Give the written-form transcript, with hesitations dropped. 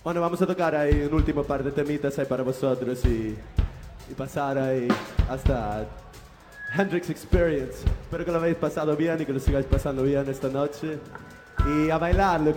Bueno, vamos a tocar ahí un último par de temitas ahí para vosotros y pasar ahí hasta Hendrix Experience. Espero que lo habéis pasado bien y que lo sigáis pasando bien esta noche. Y a bailar.